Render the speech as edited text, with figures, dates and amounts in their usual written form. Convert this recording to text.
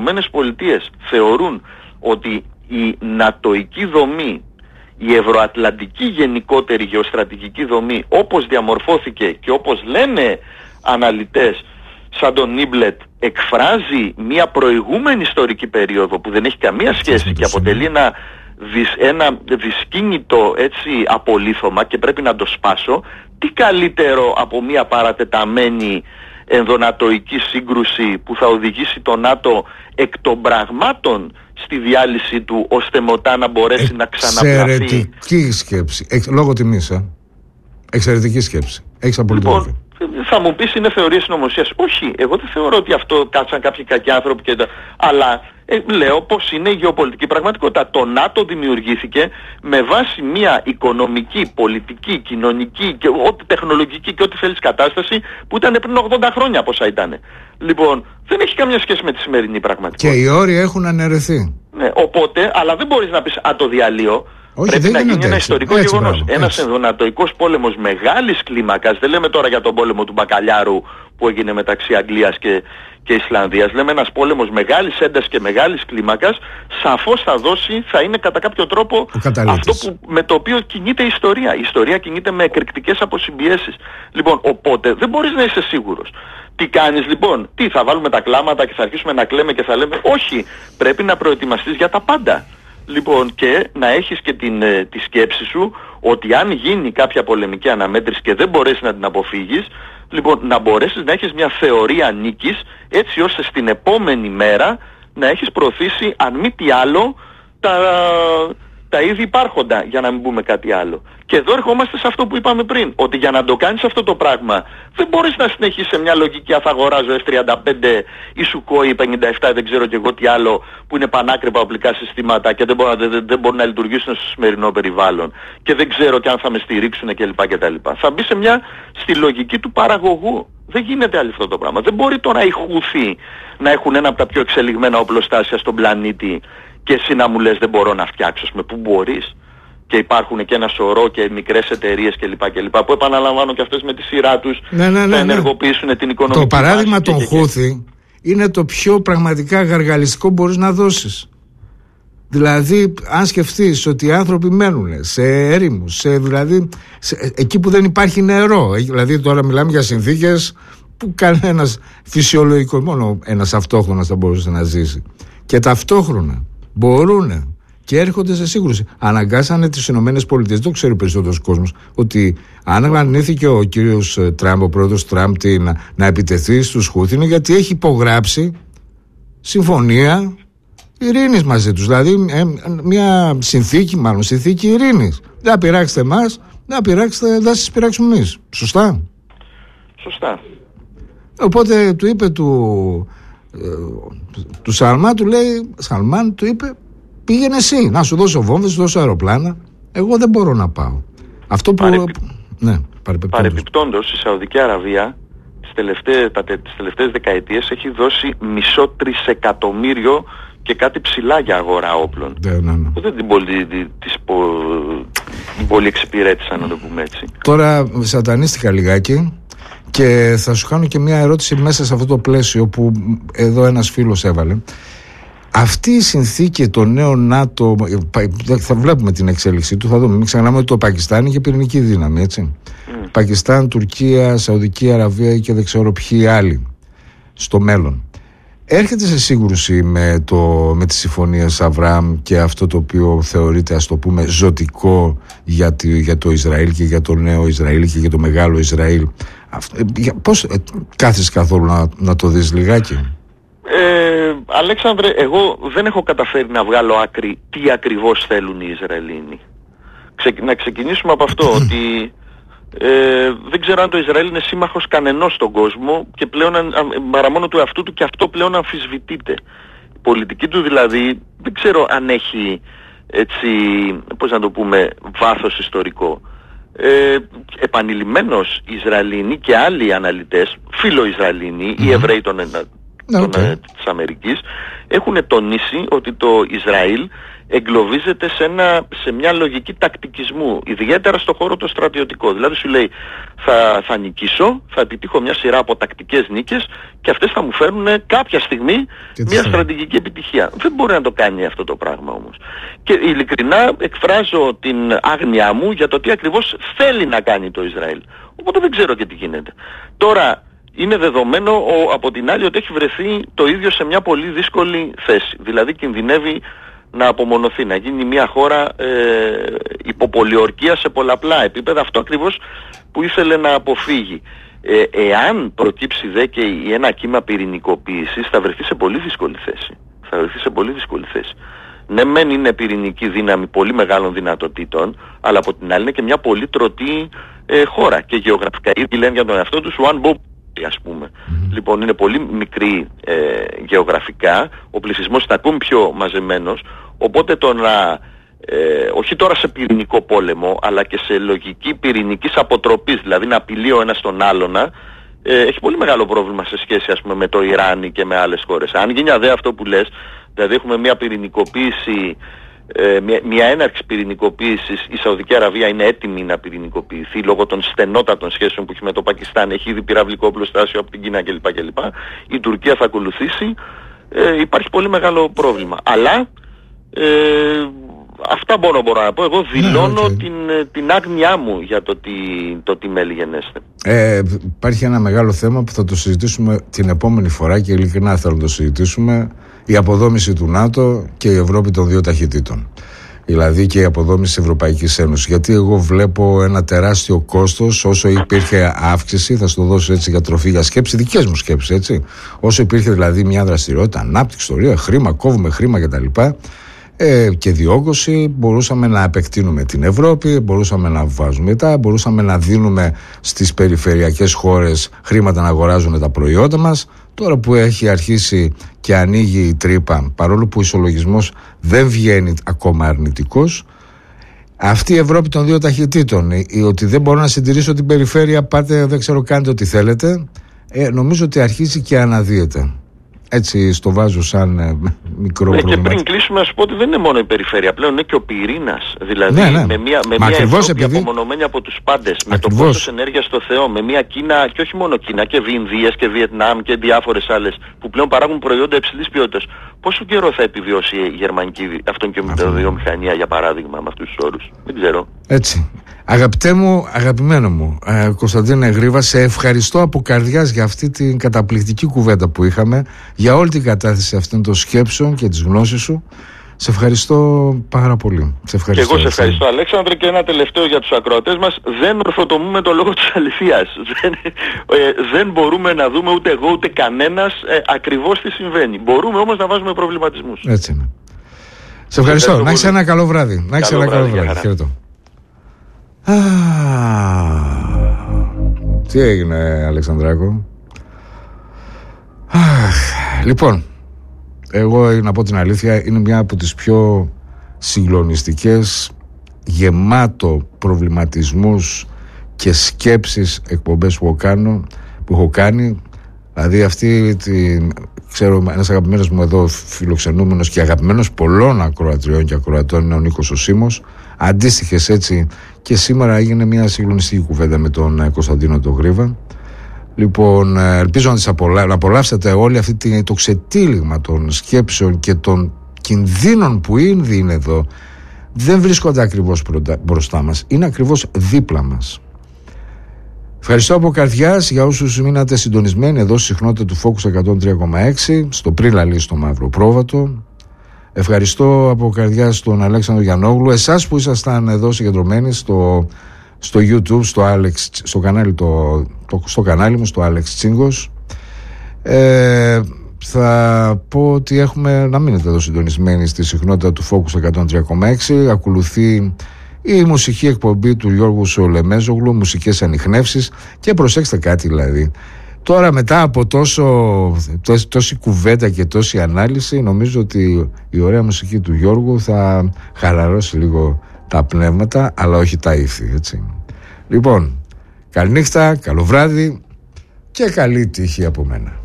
Ηνωμένες Πολιτείες θεωρούν ότι η νατοϊκή δομή, η ευρωατλαντική γενικότερη γεωστρατηγική δομή, όπως διαμορφώθηκε και όπως λένε αναλυτές σαν τον Νίμπλετ, εκφράζει μια προηγούμενη ιστορική περίοδο που δεν έχει καμία σχέση και αποτελεί ένα δυσκίνητο έτσι απολίθωμα και πρέπει να το σπάσω, τι καλύτερο από μια παρατεταμένη ενδονατοϊκή σύγκρουση που θα οδηγήσει το ΝΑΤΟ εκ των πραγμάτων στη διάλυση του, ώστε μετά να μπορέσει να ξαναπλαθεί. Εξαιρετική σκέψη. Λόγω τιμής, εξαιρετική σκέψη. Έχεις απολύτω δίκιο. Θα μου πεις είναι θεωρίες συνωμοσίας. Όχι, εγώ δεν θεωρώ ότι αυτό κάτσαν κάποιοι κακοί άνθρωποι αλλά λέω πως είναι η γεωπολιτική πραγματικότητα. Το ΝΑΤΟ δημιουργήθηκε με βάση μια οικονομική, πολιτική, κοινωνική και ό,τι τεχνολογική και ό,τι θέλεις κατάσταση που ήταν πριν 80 χρόνια πόσα ήταν. Λοιπόν, δεν έχει καμία σχέση με τη σημερινή πραγματικότητα. Και οι όροι έχουν αναιρεθεί. Ναι, οπότε, αλλά δεν μπορείς να πεις το διαλύω. Όχι, πρέπει να γίνει ένα έτσι, ιστορικό γεγονός. Ένας ενδονατοϊκός πόλεμος μεγάλης κλίμακας, δεν λέμε τώρα για τον πόλεμο του Μπακαλιάρου που έγινε μεταξύ Αγγλίας και Ισλανδίας, λέμε ένας πόλεμος μεγάλης έντασης και μεγάλης κλίμακας, σαφώς θα είναι κατά κάποιο τρόπο αυτό με το οποίο κινείται η ιστορία. Η ιστορία κινείται με εκρηκτικές αποσυμπιέσεις. Λοιπόν, οπότε δεν μπορείς να είσαι σίγουρος. Τι κάνεις λοιπόν, θα βάλουμε τα κλάματα και θα αρχίσουμε να κλαίμε και θα λέμε όχι, πρέπει να προετοιμαστείς για τα πάντα. Λοιπόν, και να έχεις και τη σκέψη σου ότι αν γίνει κάποια πολεμική αναμέτρηση και δεν μπορέσεις να την αποφύγεις, λοιπόν, να μπορέσεις να έχεις μια θεωρία νίκης, έτσι ώστε στην επόμενη μέρα να έχεις προωθήσει, αν μη τι άλλο, τα ήδη υπάρχοντα, για να μην πούμε κάτι άλλο. Και εδώ ερχόμαστε σε αυτό που είπαμε πριν, ότι για να το κάνεις αυτό το πράγμα δεν μπορείς να συνεχίσεις σε μια λογική θα αγοράζω F-35 ή Sukhoi 57, δεν ξέρω και εγώ τι άλλο, που είναι πανάκριβα οπλικά συστήματα και δεν μπορούν να λειτουργήσουν στο σημερινό περιβάλλον και δεν ξέρω και αν θα με στηρίξουν κλπ. Θα μπει στη λογική του παραγωγού. Δεν γίνεται άλλο αυτό το πράγμα. Δεν μπορεί τώρα οι Χούθοι να έχουν ένα από τα πιο εξελιγμένα οπλοστάσια στον πλανήτη και εσύ να μου λες δεν μπορώ να φτιάξω. Πού μπορείς? Και υπάρχουν και ένα σωρό και μικρές εταιρείες κλπ. Που επαναλαμβάνω και αυτές με τη σειρά τους θα ενεργοποιήσουν την οικονομική. Το παράδειγμα των Χούθη είναι το πιο πραγματικά γαργαλιστικό που μπορείς να δώσεις. Δηλαδή, αν σκεφτείς ότι οι άνθρωποι μένουν σε έρημους, εκεί που δεν υπάρχει νερό. Δηλαδή, τώρα μιλάμε για συνθήκες που κανένας φυσιολογικό, μόνο ένας αυτόχθονας θα μπορούσε να ζήσει. Και ταυτόχρονα μπορούν και έρχονται σε σύγκρουση. Αναγκάσανε τις Ηνωμένες Πολιτείες, δεν το ξέρει ο περισσότερος κόσμος, ότι αν αρνήθηκε ο κύριος Τραμπ, ο πρόεδρος Τραμπ, να επιτεθεί στους Χούθη, είναι γιατί έχει υπογράψει συμφωνία ειρήνης μαζί τους. Δηλαδή μια συνθήκη ειρήνης. Δεν πειράξετε εμάς, δεν σας πειράξουμε εμείς. Σωστά. Σωστά. Οπότε του είπε του Σαλμάν, του είπε πήγαινε εσύ, να σου δώσω βόμβες, σου δώσω αεροπλάνα. Εγώ δεν μπορώ να πάω. Αυτό που... Παρεπιπτόντως η Σαουδική Αραβία τις τελευταίες δεκαετίες έχει δώσει $1,5 τρισεκατομμύριο και κάτι ψηλά για αγορά όπλων. Δεν την πολύ εξυπηρέτησαν, να το πούμε έτσι. Τώρα σατανίστηκα λιγάκι και θα σου κάνω και μια ερώτηση μέσα σε αυτό το πλαίσιο που εδώ ένας φίλος έβαλε. Αυτή η συνθήκη, το νέο ΝΑΤΟ, θα βλέπουμε την εξέλιξη του, θα δούμε. Μην ξεχνάμε ότι το Πακιστάν είχε πυρηνική δύναμη, έτσι. Πακιστάν, Τουρκία, Σαουδική Αραβία και δεν ξέρω ποιοι άλλοι στο μέλλον. Έρχεται σε σύγκρουση με τις συμφωνίες Αβραάμ και αυτό το οποίο θεωρείται, ας το πούμε, ζωτικό για το Ισραήλ και για το νέο Ισραήλ και για το μεγάλο Ισραήλ. Πώς κάθεσαι καθόλου να το δεις λιγάκι? Αλέξανδρε, εγώ δεν έχω καταφέρει να βγάλω άκρη τι ακριβώς θέλουν οι Ισραηλίνοι. Να ξεκινήσουμε από αυτό, ότι δεν ξέρω αν το Ισραήλ είναι σύμμαχος κανενός στον κόσμο και πλέον παρά μόνο του εαυτού του, και αυτό πλέον αμφισβητείται. Η πολιτική του δηλαδή δεν ξέρω αν έχει έτσι, πώς να το πούμε, βάθος ιστορικό. Επανειλημμένως οι Ισραηλίνοι και άλλοι αναλυτές, φιλοϊσραηλίνοι, οι Εβραίοι της Αμερικής, έχουν τονίσει ότι το Ισραήλ εγκλωβίζεται σε μια λογική τακτικισμού, ιδιαίτερα στο χώρο το στρατιωτικό. Δηλαδή σου λέει θα νικήσω, θα επιτύχω μια σειρά από τακτικές νίκες και αυτές θα μου φέρουν κάποια στιγμή μια στρατηγική επιτυχία. Δεν μπορεί να το κάνει αυτό το πράγμα όμως. Και ειλικρινά εκφράζω την άγνοιά μου για το τι ακριβώς θέλει να κάνει το Ισραήλ. Οπότε δεν ξέρω και τι γίνεται. Τώρα είναι δεδομένο από την άλλη ότι έχει βρεθεί το ίδιο σε μια πολύ δύσκολη θέση. Δηλαδή κινδυνεύει να απομονωθεί, να γίνει μια χώρα υποπολιορκία σε πολλαπλά επίπεδα, αυτό ακριβώς που ήθελε να αποφύγει. Εάν προκύψει δε και ένα κύμα πυρηνικοποίησης, θα βρεθεί σε πολύ δύσκολη θέση. Ναι, μεν είναι πυρηνική δύναμη πολύ μεγάλων δυνατοτήτων, αλλά από την άλλη είναι και μια πολύ τρωτή χώρα και γεωγραφικά. Ήδη λένε για τον εαυτό τους one bomb, ας πούμε. Λοιπόν, είναι πολύ μικρή γεωγραφικά, ο πληθυσμός είναι ακόμη πιο μαζεμένος, οπότε όχι τώρα σε πυρηνικό πόλεμο, αλλά και σε λογική πυρηνικής αποτροπής, δηλαδή να απειλεί ο ένας τον άλλονα, έχει πολύ μεγάλο πρόβλημα σε σχέση, ας πούμε, με το Ιράν και με άλλες χώρες. Αν γίνει αδέ αυτό που λες, δηλαδή έχουμε μια πυρηνικοποίηση, μια έναρξη πυρηνικοποίησης, η Σαουδική Αραβία είναι έτοιμη να πυρηνικοποιηθεί λόγω των στενότατων σχέσεων που έχει με το Πακιστάν, έχει ήδη πυραυλικό οπλοστάσιο από την Κίνα κλπ. Η Τουρκία θα ακολουθήσει, υπάρχει πολύ μεγάλο πρόβλημα. Αλλά αυτά μπορώ να πω. Εγώ δηλώνω την άγνοιά μου για το τι μέλη γενέστε. Υπάρχει ένα μεγάλο θέμα που θα το συζητήσουμε την επόμενη φορά και ειλικρινά θέλω να το συζητήσουμε. Η αποδόμηση του ΝΑΤΟ και η Ευρώπη των δύο ταχυτήτων. Δηλαδή και η αποδόμηση της Ευρωπαϊκής Ένωσης. Γιατί εγώ βλέπω ένα τεράστιο κόστος όσο υπήρχε αύξηση, θα σου το δώσω έτσι για τροφή για σκέψη, δικές μου σκέψεις έτσι. Όσο υπήρχε δηλαδή μια δραστηριότητα, ανάπτυξη, ιστορία, χρήμα, κόβουμε χρήμα κτλ. Και διόγκωση, μπορούσαμε να επεκτείνουμε την Ευρώπη, μπορούσαμε να βάζουμε μετά, μπορούσαμε να δίνουμε στις περιφερειακές χώρες χρήματα να αγοράζουν τα προϊόντα μας. Τώρα που έχει αρχίσει και ανοίγει η τρύπα, παρόλο που ο ισολογισμός δεν βγαίνει ακόμα αρνητικός, αυτή η Ευρώπη των δύο ταχυτήτων, ότι δεν μπορώ να συντηρήσω την περιφέρεια, πάτε δεν ξέρω κάντε ό,τι θέλετε, νομίζω ότι αρχίζει και αναδύεται. Έτσι στο βάζω σαν μικρό πρόβλημα. Και πριν κλείσουμε να σου πω ότι δεν είναι μόνο η περιφέρεια, πλέον είναι και ο πυρήνας. Δηλαδή με μια Ευρώπη απομονωμένη από τους πάντες, με το κόστος ενέργειας στο Θεό, με μια Κίνα, και όχι μόνο Κίνα, και Ινδίας και Βιετνάμ και διάφορες άλλες που πλέον παράγουν προϊόντα υψηλής ποιότητας. Πόσο καιρό θα επιβιώσει η γερμανική αυτοκινητοβιομηχανία, για παράδειγμα, με αυτούς τους όρους? Δεν ξέρω. Έτσι. Αγαπημένο μου Κωνσταντίνε Γρίβα, σε ευχαριστώ από καρδιάς για αυτή την καταπληκτική κουβέντα που είχαμε, για όλη την κατάθεση αυτών των σκέψεων και της γνώσης σου. Σε ευχαριστώ πάρα πολύ. Και εγώ σε ευχαριστώ, Αλέξανδρε, και ένα τελευταίο για τους ακροατές μας. Δεν ορθοτομούμε το λόγο της αληθείας. Δεν μπορούμε να δούμε ούτε εγώ ούτε κανένας ακριβώς τι συμβαίνει. Μπορούμε όμως να βάζουμε προβληματισμούς. Έτσι είναι. Σε ευχαριστώ. Να έχεις ένα καλό βράδυ. Να έχεις ένα καλό βράδυ. Χαίρετο. Τι έγινε, Αλεξανδράκο? Λοιπόν, εγώ να πω την αλήθεια, είναι μια από τις πιο συγκλονιστικές, γεμάτο προβληματισμούς και σκέψεις εκπομπές που έχω κάνει. Δηλαδή αυτή ξέρω, ένας αγαπημένος μου εδώ φιλοξενούμενος και αγαπημένος πολλών ακροατριών και ακροατών είναι ο Νίκος ο Σίμος. Αντίστοιχες έτσι και σήμερα έγινε μια συγκλονιστική κουβέντα με τον Κωνσταντίνο τον Γρίβα. Λοιπόν, ελπίζω να απολαύσετε όλη αυτή το ξετύλιγμα των σκέψεων και των κινδύνων που ήδη είναι εδώ. Δεν βρίσκονται ακριβώς μπροστά μας, είναι ακριβώς δίπλα μας. Ευχαριστώ από καρδιάς για όσους μείνατε συντονισμένοι εδώ στη συχνότητα του Focus 103,6 στο Πρίλαλη στο Μαύρο Πρόβατο. Ευχαριστώ από καρδιάς τον Αλέξανδρο Γιαννόγλου, εσάς που ήσασταν εδώ συγκεντρωμένοι στο YouTube, στο κανάλι μου, στο Alex Τσίγκος. Θα πω ότι έχουμε να μείνετε εδώ συντονισμένοι στη συχνότητα του Focus 103,6. Ακολουθεί η μουσική εκπομπή του Γιώργου Σολεμέζογλου, μουσικές ανιχνεύσεις, και προσέξτε κάτι δηλαδή. Τώρα μετά από τόση κουβέντα και τόση ανάλυση, νομίζω ότι η ωραία μουσική του Γιώργου θα χαλαρώσει λίγο τα πνεύματα, αλλά όχι τα ύφη, έτσι. Λοιπόν, καληνύχτα, καλό βράδυ και καλή τύχη από μένα.